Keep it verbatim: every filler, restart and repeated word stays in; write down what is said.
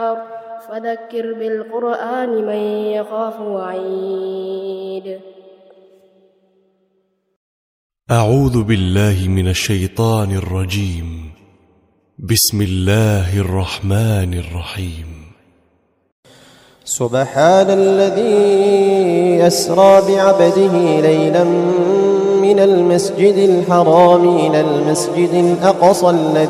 فذكر بالقرآن من يخاف وعيد. أعوذ بالله من الشيطان الرجيم. بسم الله الرحمن الرحيم. سبحان الذي أسرى بعبده ليلا من المسجد الحرام إلى المسجد الأقصى الذي